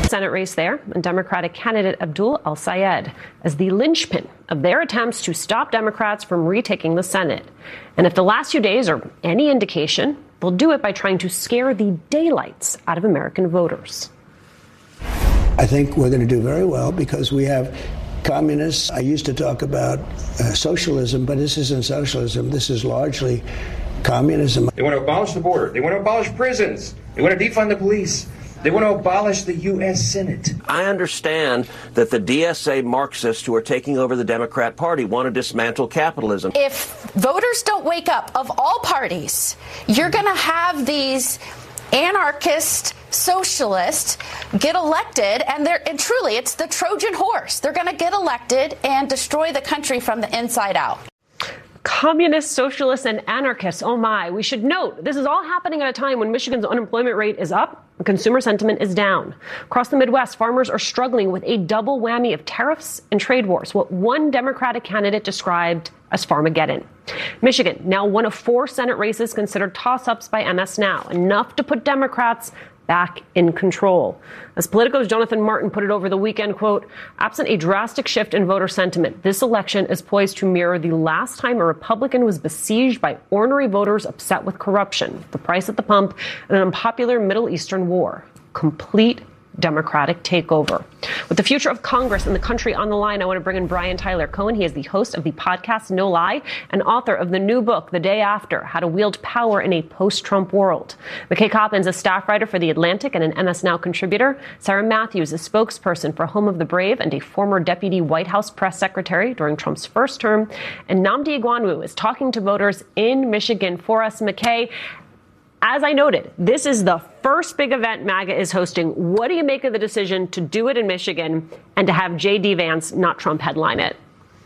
Senate race there, and Democratic candidate Abdul El-Sayed as the linchpin of their attempts to stop Democrats from retaking the Senate. And if the last few days are any indication, they'll do it by trying to scare the daylights out of American voters. I think we're going to do very well because we have communists. I used to talk about socialism, but this isn't socialism. This is largely communism. They want to abolish the border. They want to abolish prisons. They want to defund the police. They want to abolish the U.S. Senate. I understand that the DSA Marxists who are taking over the Democrat Party want to dismantle capitalism. If voters don't wake up, of all parties, you're going to have these anarchist socialists get elected, and truly it's the Trojan horse. They're going to get elected and destroy the country from the inside out. Communists, socialists, and anarchists. Oh my. We should note this is all happening at a time when Michigan's unemployment rate is up and consumer sentiment is down. Across the Midwest, farmers are struggling with a double whammy of tariffs and trade wars, what one Democratic candidate described as Farmageddon. Michigan, now one of 4 Senate races considered toss-ups by MS Now, enough to put Democrats back in control. As Politico's Jonathan Martin put it over the weekend, quote, absent a drastic shift in voter sentiment, this election is poised to mirror the last time a Republican was besieged by ornery voters upset with corruption, the price at the pump, and an unpopular Middle Eastern war. Complete Democratic takeover. With the future of Congress and the country on the line, I want to bring in Brian Tyler Cohen. He is the host of the podcast No Lie and author of the new book, The Day After, How to Wield Power in a Post-Trump World. McKay Coppins, a staff writer for The Atlantic and an MS Now contributor. Sarah Matthews, a spokesperson for Home of the Brave and a former deputy White House press secretary during Trump's first term. And Nnamdi Igwanwu is talking to voters in Michigan for us. McKay, as I noted, this is the first big event MAGA is hosting. What do you make of the decision to do it in Michigan and to have J.D. Vance, not Trump, headline it?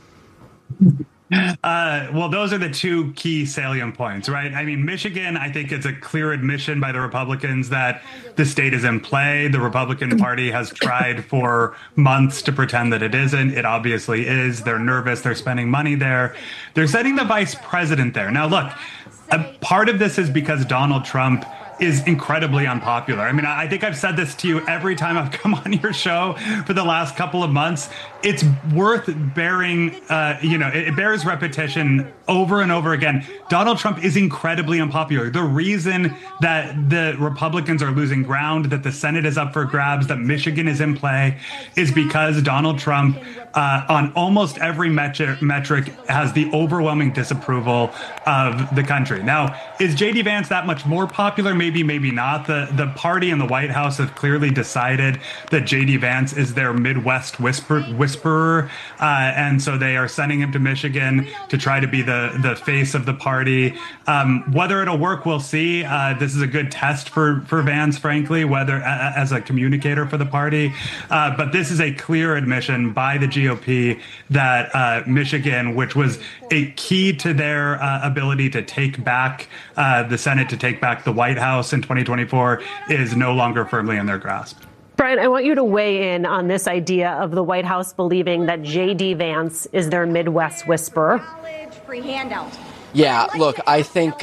Well, those are the two key salient points, right? I mean, Michigan, I think it's a clear admission by the Republicans that the state is in play. The Republican Party has tried for months to pretend that it isn't. It obviously is. They're nervous. They're spending money there. They're setting the vice president there. Now, look, a part of this is because Donald Trump is incredibly unpopular. I mean, I think I've said this to you every time I've come on your show for the last couple of months. It's worth bearing, it bears repetition over and over again. Donald Trump is incredibly unpopular. The reason that the Republicans are losing ground, that the Senate is up for grabs, that Michigan is in play, is because Donald Trump, on almost every metric, has the overwhelming disapproval of the country. Now, is J.D. Vance that much more popular? Maybe, maybe not. The party and the White House have clearly decided that J.D. Vance is their Midwest whisperer, and so they are sending him to Michigan to try to be the face of the party. Whether it'll work, we'll see. This is a good test for Vance, frankly, whether as a communicator for the party. But this is a clear admission by the GOP that Michigan, which was a key to their ability to take back the Senate, to take back the White House in 2024, is no longer firmly in their grasp. Brian, I want you to weigh in on this idea of the White House believing that J.D. Vance is their Midwest whisperer. Free handout. Yeah, look, I think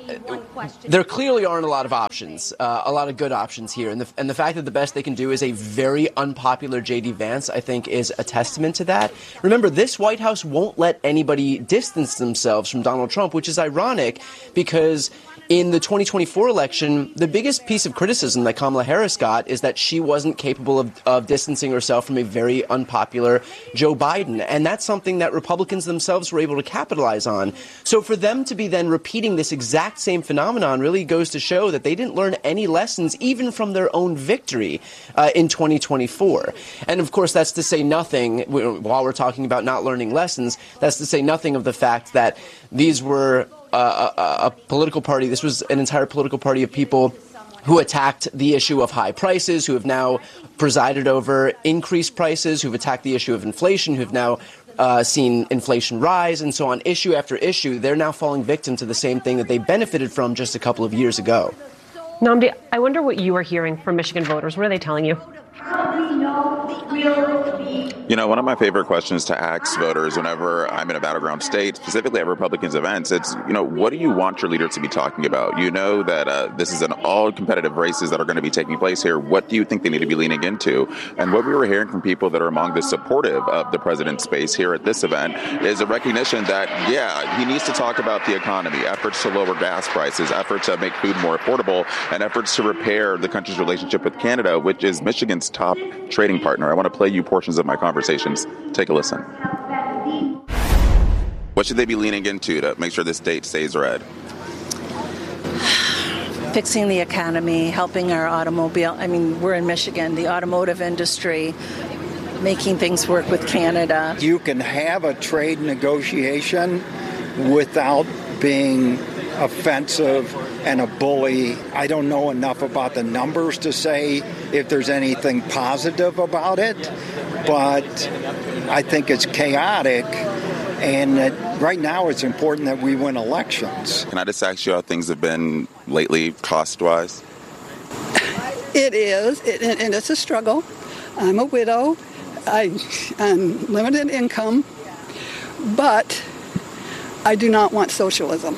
there clearly aren't a lot of options, a lot of good options here. And the fact that the best they can do is a very unpopular J.D. Vance, I think, is a testament to that. Remember, this White House won't let anybody distance themselves from Donald Trump, which is ironic because in the 2024 election, the biggest piece of criticism that Kamala Harris got is that she wasn't capable of distancing herself from a very unpopular Joe Biden. And that's something that Republicans themselves were able to capitalize on. So for them to be then repeating this exact same phenomenon really goes to show that they didn't learn any lessons even from their own victory in 2024. And of course, that's to say nothing, while we're talking about not learning lessons, that's to say nothing of the fact that these were a political party. This was an entire political party of people who attacked the issue of high prices, who have now presided over increased prices, who've attacked the issue of inflation, who've now seen inflation rise. And so on issue after issue, they're now falling victim to the same thing that they benefited from just a couple of years ago. Nnamdi, I wonder what you are hearing from Michigan voters. What are they telling you? You know, one of my favorite questions to ask voters whenever I'm in a battleground state, specifically at Republicans events, it's, what do you want your leader to be talking about? You know that this is an all competitive races that are going to be taking place here. What do you think they need to be leaning into? And what we were hearing from people that are among the supportive of the president's base here at this event is a recognition that, he needs to talk about the economy, efforts to lower gas prices, efforts to make food more affordable, and efforts to repair the country's relationship with Canada, which is Michigan's top trading partner. I want to play you portions of my conversations. Take a listen. What should they be leaning into to make sure this state stays red? Fixing the economy, helping our automobile. I mean, we're in Michigan, the automotive industry, making things work with Canada. You can have a trade negotiation without being offensive and a bully. I don't know enough about the numbers to say if there's anything positive about it, but I think it's chaotic, and right now it's important that we win elections. Can I just ask you how things have been lately, cost-wise? It is, and it's a struggle. I'm a widow. I'm limited income, but I do not want socialism.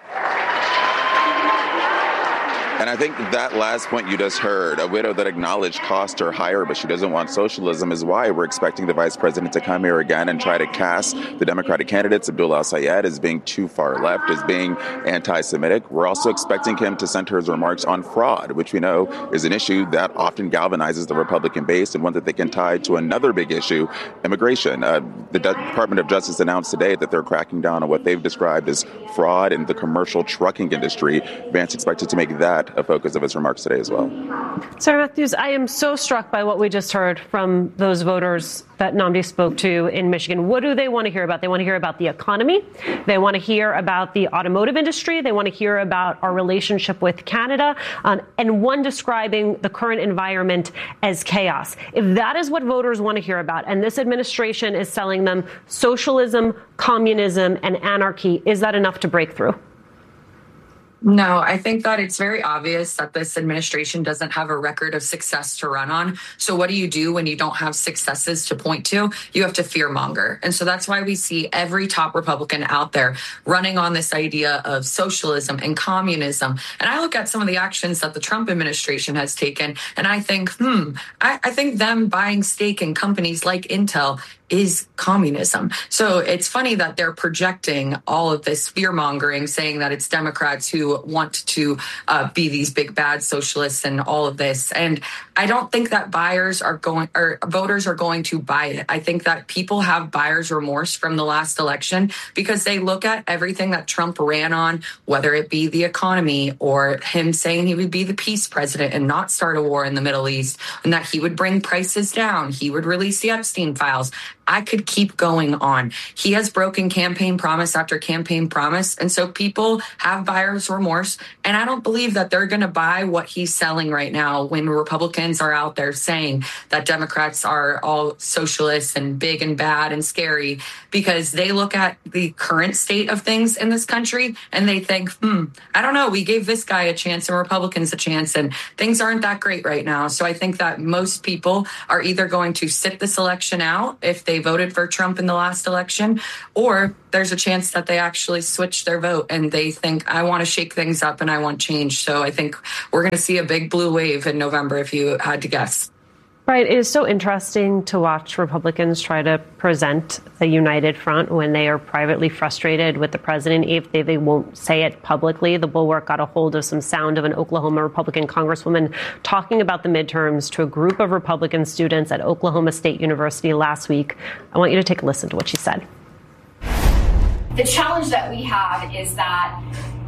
And I think that last point you just heard, a widow that acknowledged costs are higher, but she doesn't want socialism, is why we're expecting the vice president to come here again and try to cast the Democratic candidates, Abdul El-Sayed, as being too far left, as being anti-Semitic. We're also expecting him to center his remarks on fraud, which we know is an issue that often galvanizes the Republican base and one that they can tie to another big issue, immigration. The Department of Justice announced today that they're cracking down on what they've described as fraud in the commercial trucking industry. Vance expected to make that a focus of his remarks today as well. Sarah Matthews, I am so struck by what we just heard from those voters that Nnamdi spoke to in Michigan. What do they want to hear about? They want to hear about the economy. They want to hear about the automotive industry. They want to hear about our relationship with Canada, and one describing the current environment as chaos. If that is what voters want to hear about, and this administration is selling them socialism, communism, and anarchy, is that enough to break through? No, I think that it's very obvious that this administration doesn't have a record of success to run on. So what do you do when you don't have successes to point to? You have to fearmonger. And so that's why we see every top Republican out there running on this idea of socialism and communism. And I look at some of the actions that the Trump administration has taken, and I think, I think them buying stake in companies like Intel is communism. So it's funny that they're projecting all of this fear-mongering, saying that it's Democrats who want to be these big bad socialists and all of this. And I don't think that voters are going to buy it. I think that people have buyer's remorse from the last election because they look at everything that Trump ran on, whether it be the economy or him saying he would be the peace president and not start a war in the Middle East, and that he would bring prices down. He would release the Epstein files. I could keep going on. He has broken campaign promise after campaign promise. And so people have buyer's remorse. And I don't believe that they're going to buy what he's selling right now when Republicans are out there saying that Democrats are all socialists and big and bad and scary, because they look at the current state of things in this country and they think, I don't know, we gave this guy a chance and Republicans a chance and things aren't that great right now. So I think that most people are either going to sit this election out if they voted for Trump in the last election, or there's a chance that they actually switch their vote and they think, I want to shake things up and I want change. So I think we're going to see a big blue wave in November, if you had to guess. Right. It is so interesting to watch Republicans try to present a united front when they are privately frustrated with the president. If they won't say it publicly. The Bulwark got a hold of some sound of an Oklahoma Republican congresswoman talking about the midterms to a group of Republican students at Oklahoma State University last week. I want you to take a listen to what she said. The challenge that we have is that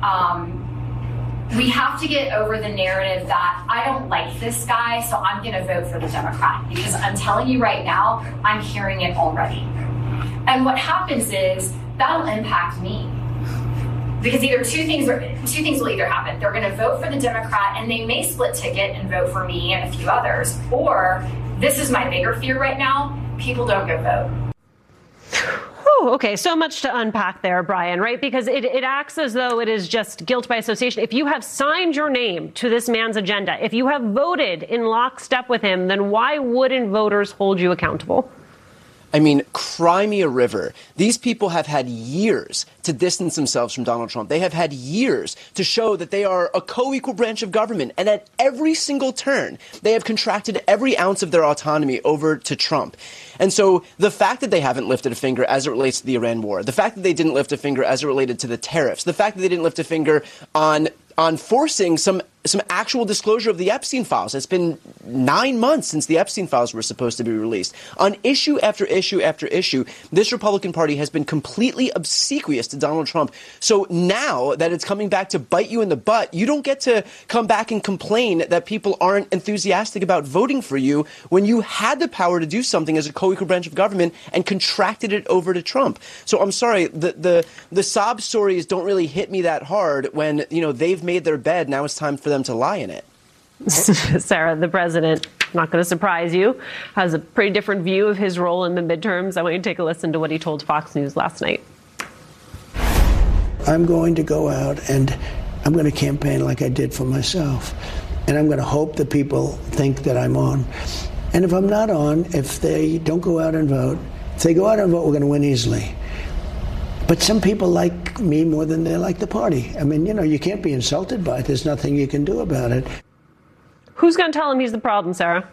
we have to get over the narrative that I don't like this guy, so I'm going to vote for the Democrat. Because I'm telling you right now, I'm hearing it already. And what happens is that'll impact me. Because either two things will either happen. They're going to vote for the Democrat and they may split ticket and vote for me and a few others. Or, this is my bigger fear right now, people don't go vote. Whew, okay, so much to unpack there, Brian, right? Because it acts as though it is just guilt by association. If you have signed your name to this man's agenda, if you have voted in lockstep with him, then why wouldn't voters hold you accountable? I mean, cry me a river. These people have had years to distance themselves from Donald Trump. They have had years to show that they are a co-equal branch of government. And at every single turn, they have contracted every ounce of their autonomy over to Trump. And so the fact that they haven't lifted a finger as it relates to the Iran war, the fact that they didn't lift a finger as it related to the tariffs, the fact that they didn't lift a finger on forcing some actual disclosure of the Epstein files. It's been 9 months since the Epstein files were supposed to be released. On issue after issue after issue, this Republican Party has been completely obsequious to Donald Trump. So now that it's coming back to bite you in the butt, you don't get to come back and complain that people aren't enthusiastic about voting for you when you had the power to do something as a co-equal branch of government and contracted it over to Trump. So I'm sorry, the sob stories don't really hit me that hard when, they've made their bed. Now it's time for them to lie in it. Sarah, the president, not going to surprise you, has a pretty different view of his role in the midterms. I want you to take a listen to what he told Fox News last night. I'm going to go out and I'm going to campaign like I did for myself. And I'm going to hope that people think that I'm on. And if I'm not on, if they don't go out and vote, if they go out and vote, we're going to win easily. But some people like me more than they like the party. I mean, you can't be insulted by it. There's nothing you can do about it. Who's going to tell him he's the problem, Sarah?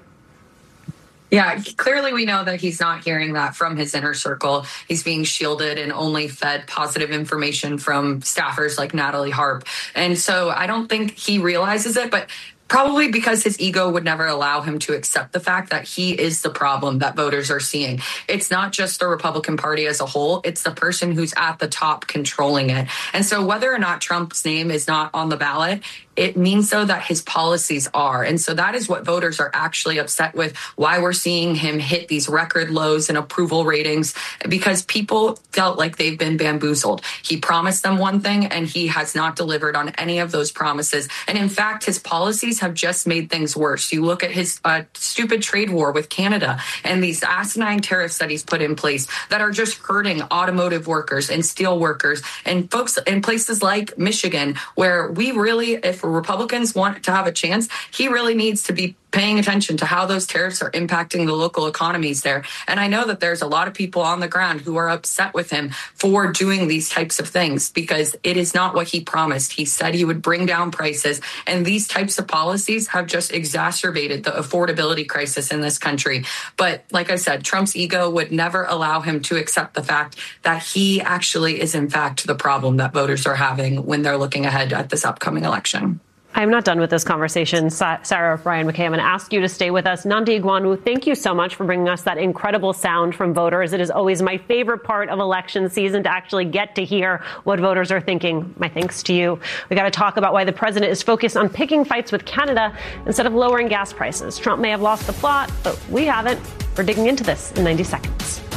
Yeah, clearly we know that he's not hearing that from his inner circle. He's being shielded and only fed positive information from staffers like Natalie Harp. And so I don't think he realizes it, but probably because his ego would never allow him to accept the fact that he is the problem that voters are seeing. It's not just the Republican Party as a whole. It's the person who's at the top controlling it. And so whether or not Trump's name is not on the ballot, it means so that his policies are. And so that is what voters are actually upset with, why we're seeing him hit these record lows in approval ratings, because people felt like they've been bamboozled. He promised them one thing and he has not delivered on any of those promises. And in fact, his policies have just made things worse. You look at his stupid trade war with Canada and these asinine tariffs that he's put in place that are just hurting automotive workers and steel workers and folks in places like Michigan, where we really, if Republicans want to have a chance, he really needs to be paying attention to how those tariffs are impacting the local economies there. And I know that there's a lot of people on the ground who are upset with him for doing these types of things because it is not what he promised. He said he would bring down prices, and these types of policies have just exacerbated the affordability crisis in this country. But like I said, Trump's ego would never allow him to accept the fact that he actually is in fact the problem that voters are having when they're looking ahead at this upcoming election. I'm not done with this conversation. Sarah, Brian McKay, I'm going to ask you to stay with us. Nnamdi Egwonu, thank you so much for bringing us that incredible sound from voters. It is always my favorite part of election season to actually get to hear what voters are thinking. My thanks to you. We got to talk about why the president is focused on picking fights with Canada instead of lowering gas prices. Trump may have lost the plot, but we haven't. We're digging into this in 90 seconds.